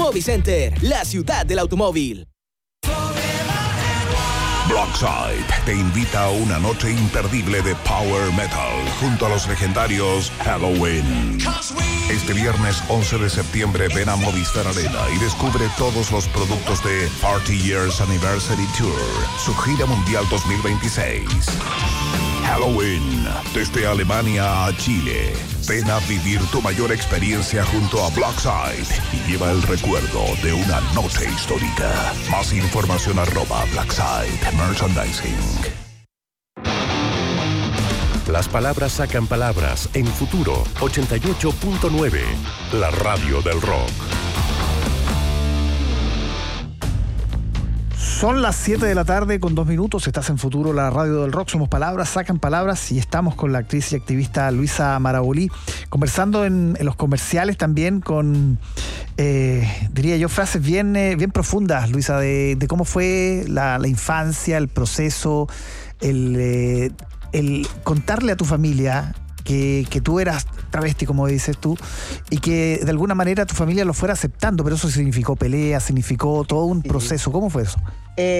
Hobby Center, la ciudad del automóvil. Blackside te invita a una noche imperdible de Power Metal junto a los legendarios Halloween. Este viernes 11 de septiembre ven a Movistar Arena y descubre todos los productos de 40 Years Anniversary Tour, su gira mundial 2026. Halloween, desde Alemania a Chile. Ven a vivir tu mayor experiencia junto a Blackside y lleva el recuerdo de una noche histórica. Más información @Blackside Merchandising. Las palabras sacan palabras en Futuro 88.9, la radio del rock. Son las 7 de la tarde con 2 minutos. Estás en Futuro, la radio del rock. Somos palabras, sacan palabras. Y estamos con la actriz y activista Luisa Marabolí, conversando en los comerciales también con, diría yo, frases bien profundas, Luisa, de cómo fue la infancia, el proceso, el contarle a tu familia que tú eras travesti, como dices tú, y que de alguna manera tu familia lo fuera aceptando, pero eso significó pelea, significó todo un proceso. ¿Cómo fue eso?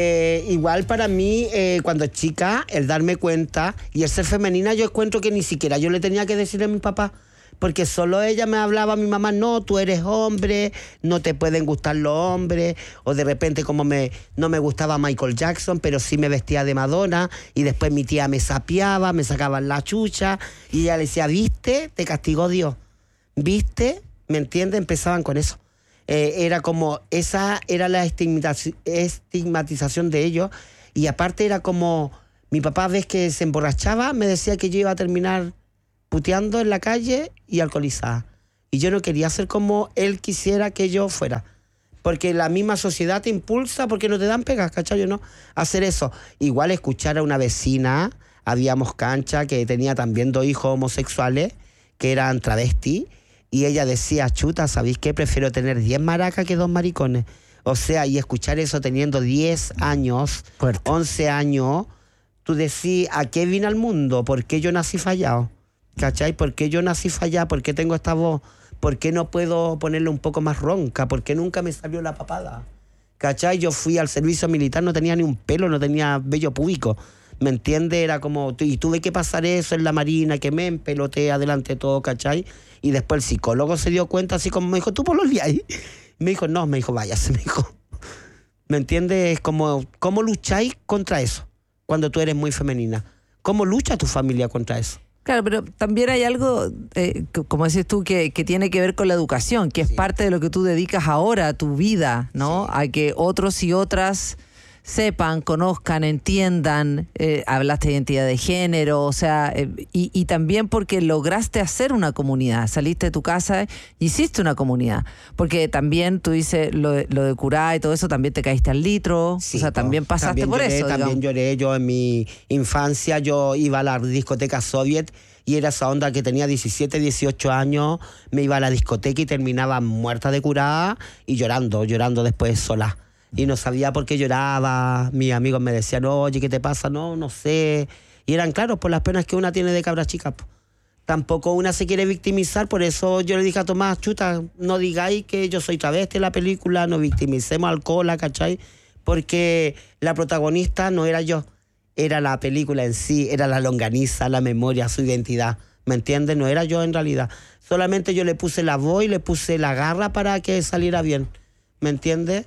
Igual para mí, cuando chica, el darme cuenta y el ser femenina, yo encuentro que ni siquiera yo le tenía que decir a mi papá, porque solo ella me hablaba, mi mamá, no, tú eres hombre, no te pueden gustar los hombres, o de repente como no me gustaba Michael Jackson, pero sí me vestía de Madonna, y después mi tía me sapeaba, me sacaban la chucha, y ella le decía, ¿viste? Te castigó Dios, ¿viste? ¿Me entiendes? Empezaban con eso. Era como, esa era la estigmatización de ellos, y aparte era como, mi papá, ves que se emborrachaba, me decía que yo iba a terminar puteando en la calle y alcoholizada. Y yo no quería ser como él quisiera que yo fuera. Porque la misma sociedad te impulsa, porque no te dan pegas, ¿cachai? ¿No? Hacer eso. Igual escuchar a una vecina, habíamos cancha, que tenía también 2 hijos homosexuales, que eran travestis, y ella decía, chuta, ¿sabéis qué? Prefiero tener 10 maracas que 2 maricones. O sea, y escuchar eso teniendo 10 años, fuerte. 11 años, tú decís, ¿a qué vine al mundo? ¿Por qué yo nací fallado? ¿Cachai? ¿Por qué yo nací fallada? ¿Por qué tengo esta voz? ¿Por qué no puedo ponerle un poco más ronca? ¿Por qué nunca me salió la papada? ¿Cachai? Yo fui al servicio militar, no tenía ni un pelo, no tenía vello púbico. ¿Me entiendes? Era como, y tuve que pasar eso en la marina, que me empeloté adelante todo, ¿cachai? Y después el psicólogo se dio cuenta, así como me dijo, ¿tú pololeás ahí? Me dijo, no, me dijo, váyase, me dijo. ¿Me entiendes? Es como, ¿cómo lucháis contra eso cuando tú eres muy femenina? ¿Cómo lucha tu familia contra eso? Claro, pero también hay algo, como decís tú, que tiene que ver con la educación, que es parte de lo que tú dedicas ahora a tu vida, ¿no? Sí. A que otros y otras sepan, conozcan, entiendan, hablaste de identidad de género, o sea, y también porque lograste hacer una comunidad, saliste de tu casa, hiciste una comunidad, porque también tú dices lo de curar y todo eso, también te caíste al litro, sí, o sea, también pasaste también por lloré, eso. También lloré, yo en mi infancia, yo iba a la discoteca Soviet, y era esa onda que tenía 17, 18 años, me iba a la discoteca y terminaba muerta de curada y llorando después sola. Y no sabía por qué lloraba, mis amigos me decían, oye, ¿qué te pasa? No sé. Y eran claros por las penas que una tiene de cabra chica. Tampoco una se quiere victimizar, por eso yo le dije a Tomás, chuta, no digáis que yo soy travesti en la película, no victimicemos al cola, ¿cachai? Porque la protagonista no era yo, era la película en sí, era la longaniza, la memoria, su identidad, ¿me entiendes? No era yo en realidad, solamente yo le puse la voz y le puse la garra para que saliera bien, ¿me entiendes?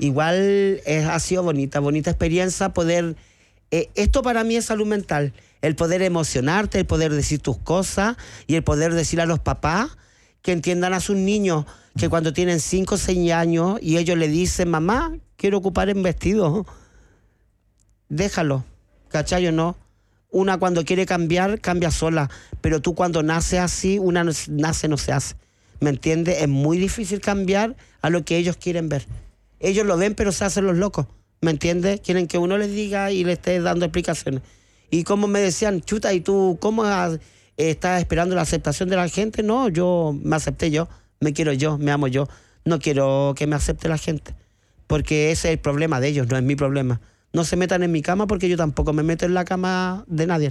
Igual ha sido bonita experiencia poder, esto para mí es salud mental, el poder emocionarte, el poder decir tus cosas y el poder decir a los papás que entiendan a sus niños que cuando tienen 5 o 6 años y ellos le dicen, mamá, quiero ocupar en vestido, déjalo, ¿cachai o no? Una cuando quiere cambiar, cambia sola, pero tú cuando naces así, una nace no se hace, ¿me entiendes? Es muy difícil cambiar a lo que ellos quieren ver. Ellos lo ven, pero se hacen los locos, ¿me entiendes? Quieren que uno les diga y les esté dando explicaciones. Y como me decían, chuta, ¿y tú cómo estás esperando la aceptación de la gente? No, yo me acepté yo, me quiero yo, me amo yo. No quiero que me acepte la gente, porque ese es el problema de ellos, no es mi problema. No se metan en mi cama porque yo tampoco me meto en la cama de nadie,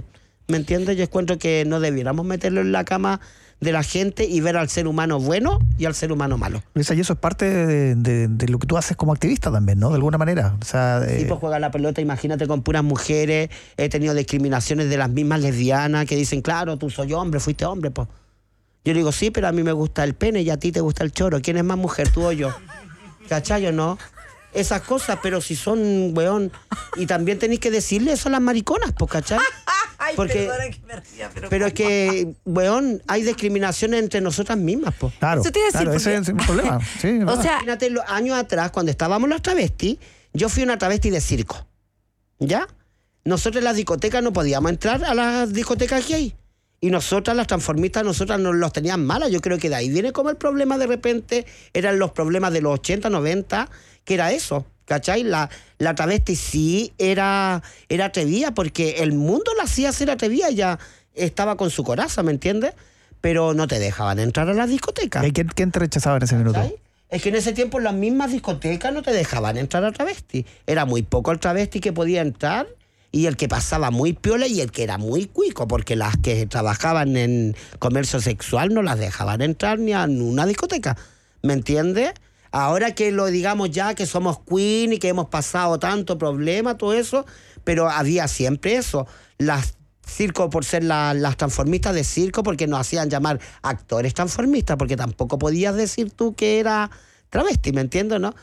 ¿Me entiendes? Yo encuentro que no debiéramos meterlo en la cama de la gente y ver al ser humano bueno y al ser humano malo. Luisa, y eso es parte de lo que tú haces como activista también, ¿no? De alguna manera. O sea, Sí, pues juega la pelota, imagínate, con puras mujeres. He tenido discriminaciones de las mismas lesbianas que dicen, claro, tú soy hombre, fuiste hombre, pues. Yo digo, sí, pero a mí me gusta el pene y a ti te gusta el choro. ¿Quién es más mujer, tú o yo? ¿Cachai o no? Esas cosas, pero si son, weón. Y también tenéis que decirle eso a las mariconas, pues, ¿cachai? Ay, Porque, perdona que me ría, pero es que, weón, hay discriminaciones entre nosotras mismas, pues. claro, Eso te iba a decir, claro, ese es el problema. Sí, es O verdad. sea, Imagínate, los años atrás, cuando estábamos las travestis, yo fui una travesti de circo. ¿Ya? Nosotros en las discotecas no podíamos entrar a las discotecas que hay. Y nosotras, las transformistas, nosotras nos los tenían malas. Yo creo que de ahí viene como el problema de repente, eran los problemas de los 80, 90, que era eso, ¿cachai? La travesti sí era atrevida, porque el mundo la hacía ser atrevida, ella estaba con su coraza, ¿me entiendes? Pero no te dejaban entrar a las discotecas. ¿Y quién te rechazaba en ese minuto? ¿Cachai? Es que en ese tiempo en las mismas discotecas no te dejaban entrar a travesti. Era muy poco el travesti que podía entrar y el que pasaba muy piola y el que era muy cuico, porque las que trabajaban en comercio sexual no las dejaban entrar ni a una discoteca. ¿Me entiendes? Ahora que lo digamos ya, que somos queen y que hemos pasado tanto problema, todo eso, pero había siempre eso. Las circo por ser las transformistas de circo, porque nos hacían llamar actores transformistas, porque tampoco podías decir tú que era travesti, ¿me entiendes, no?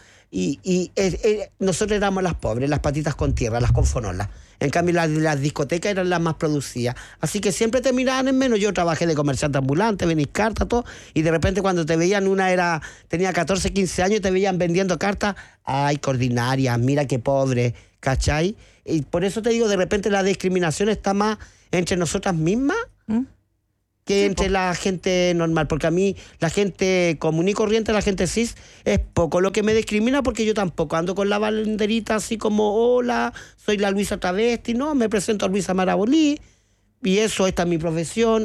Y nosotros éramos las pobres, las patitas con tierra, las con fonolas. En cambio, las discotecas eran las más producidas. Así que siempre te miraban en menos. Yo trabajé de comerciante ambulante, venís cartas, todo. Y de repente cuando te veían, tenía 14, 15 años y te veían vendiendo cartas. Ay, qué ordinaria, mira qué pobre, ¿cachai? Y por eso te digo, de repente la discriminación está más entre nosotras mismas que entre la gente normal, porque a mí la gente común y corriente, la gente cis, es poco lo que me discrimina, porque yo tampoco ando con la banderita así como, hola, soy la Luisa travesti, no, me presento a Luisa Marabolí, y eso, esta es mi profesión.